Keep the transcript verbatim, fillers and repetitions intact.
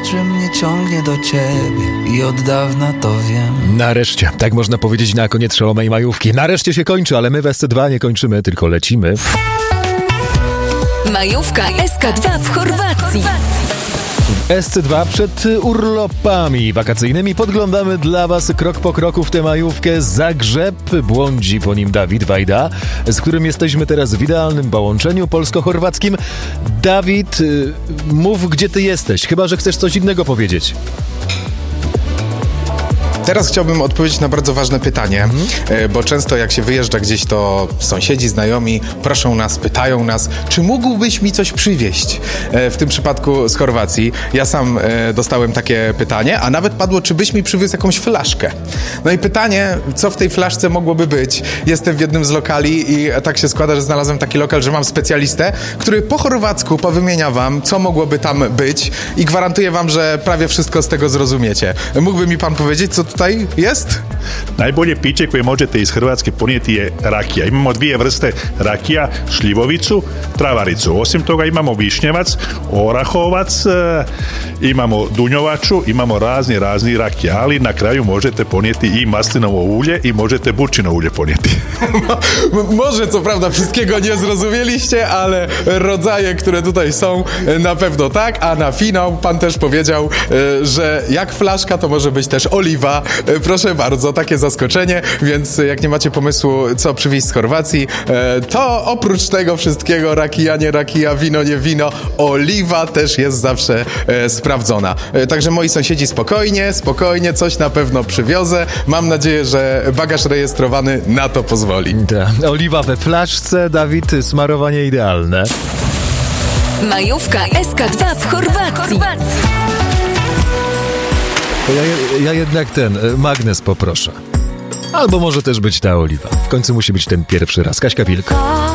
że mnie ciągnie do ciebie i od dawna to wiem. Nareszcie, tak można powiedzieć na koniec szalonej majówki. Nareszcie się kończy, ale my w S C dwa nie kończymy, tylko lecimy. Majówka S K dwa w Chorwacji. W S C dwa przed urlopami wakacyjnymi podglądamy dla was krok po kroku w tę majówkę Zagrzeb. Błądzi po nim Dawid Wajda, z którym jesteśmy teraz w idealnym połączeniu polsko-chorwackim. Dawid, mów, gdzie ty jesteś, chyba że chcesz coś innego powiedzieć. Teraz chciałbym odpowiedzieć na bardzo ważne pytanie, mhm. bo często jak się wyjeżdża gdzieś, to sąsiedzi, znajomi proszą nas, pytają nas, czy mógłbyś mi coś przywieźć? W tym przypadku z Chorwacji. Ja sam dostałem takie pytanie, a nawet padło, czy byś mi przywiózł jakąś flaszkę. No i pytanie, co w tej flaszce mogłoby być? Jestem w jednym z lokali i tak się składa, że znalazłem taki lokal, że mam specjalistę, który po chorwacku powymienia wam, co mogłoby tam być i gwarantuję wam, że prawie wszystko z tego zrozumiecie. Mógłby mi pan powiedzieć, co tutaj jest? Najbolje piće koje možete iz Hrvatske ponijeti je rakija. Imamo dvije vrste rakija, šljivovicu, travaricu. Osim toga imamo višnjevac, orahovac, e, imamo dunjovaču, imamo razni, razni rakija, ali na kraju možete ponijeti i maslinovo ulje i možete burčino ulje ponijeti. Może co prawda wszystkiego nie zrozumieliście, ale rodzaje, które tutaj są, na pewno tak, a na finał pan też powiedział, że jak flaszka, to może być też oliwa. Proszę bardzo, takie zaskoczenie, więc jak nie macie pomysłu, co przywieźć z Chorwacji, to oprócz tego wszystkiego, rakija, nie rakija, wino, nie wino, oliwa też jest zawsze sprawdzona. Także moi sąsiedzi, spokojnie, spokojnie, coś na pewno przywiozę. Mam nadzieję, że bagaż rejestrowany na to pozwoli. Ta, oliwa we flaszce, Dawid, smarowanie idealne. Majówka S K dwa w Chorwacji. Ja, ja jednak ten magnes poproszę. Albo może też być ta oliwa. W końcu musi być ten pierwszy raz. Kaśka Wilk.